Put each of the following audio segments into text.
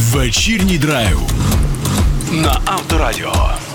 Вечірній драйв на Авторадіо.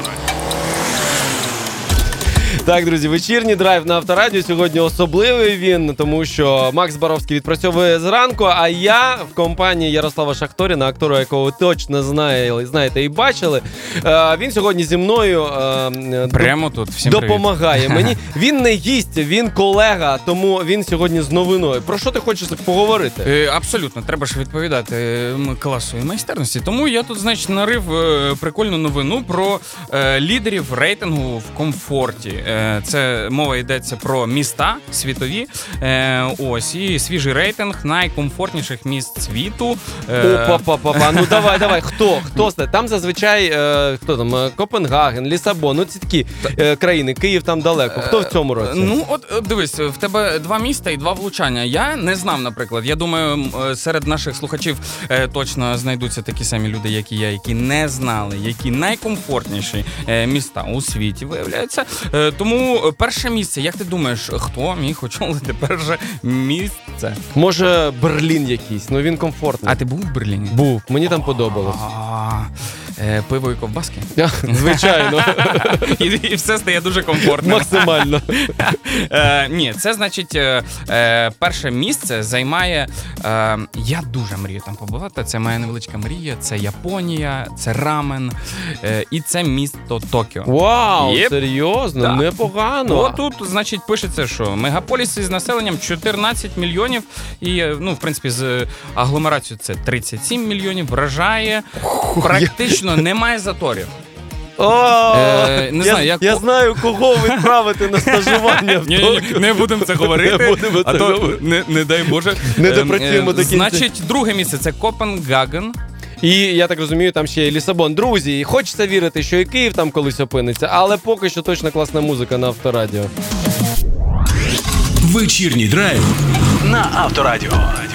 Так, друзі, вечірній драйв на Авторадіо. Сьогодні особливий він, тому що Макс Боровський відпрацьовує зранку, а я в компанії Ярослава Шахторіна, актора, якого ви точно знаєте і бачили. Він сьогодні зі мною прямо тут. Всім допомагає мені. Він не гість, він колега, тому він сьогодні з новиною. Про що ти хочеш поговорити? Абсолютно, треба ж відповідати класу і майстерності. Тому я тут, значить, нарив прикольну новину про лідерів рейтингу в комфорті. Це мова йдеться про міста світові. Ось, і свіжий рейтинг найкомфортніших міст світу. Опа-па-па-па. Ну давай. Хто? Там зазвичай, хто там? Копенгаген, Лісабон. Ну, ці такі країни. Київ там далеко. Хто в цьому році? Ну, от дивись, в тебе 2 міста і 2 влучання. Я не знав, наприклад. Я думаю, серед наших слухачів точно знайдуться такі самі люди, як і я, які не знали, які найкомфортніші міста у світі, виявляється. Тому перше місце, як ти думаєш, хто міг очолити перше місце? Може, Берлін якийсь, ну він комфортний. А ти був в Берліні? Був, мені там подобалось. Пиво і ковбаски? Звичайно. І все стає дуже комфортним. Максимально. Ні, це значить, перше місце займає, я дуже мрію там побувати, це моя невеличка мрія, це Японія, це рамен, і це місто Токіо. Вау, серйозно? Так. Непогано. Отут, значить, пишеться, що мегаполіс із населеннем 14 мільйонів, і, ну, в принципі, з агломерацією це 37 мільйонів, вражає, практично немає заторів. Я знаю, кого відправити на стажування. Ні, не будемо це говорити, а то, не дай Боже. Не допрацюємо до кінця. Значить, друге місце – це Копенгаген. І, я так розумію, там ще є Лісабон. Друзі, хочеться вірити, що і Київ там колись опиниться, але поки що точно класна музика на Авторадіо. Вечірній драйв на Авторадіо.